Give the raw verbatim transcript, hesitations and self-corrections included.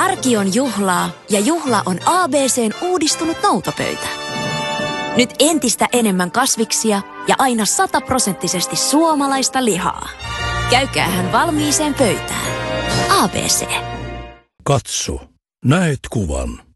Arki on juhlaa ja juhla on A B C:n uudistunut noutopöytä. Nyt entistä enemmän kasviksia ja aina sataprosenttisesti suomalaista lihaa. Käykäähän valmiiseen pöytään. A B C. Katso, näet kuvan.